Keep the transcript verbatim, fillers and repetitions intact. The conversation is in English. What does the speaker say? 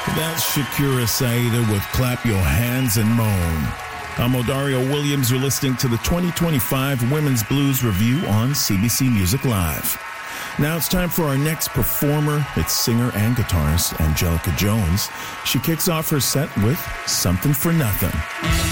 That's Shakira Saida with Clap Your Hands and Moan. I'm Odario Williams. You're listening to the twenty twenty-five Women's Blues Review on C B C Music Live. Now it's time for our next performer. It's singer and guitarist Angelica Jones. She kicks off her set with Something for Nothing.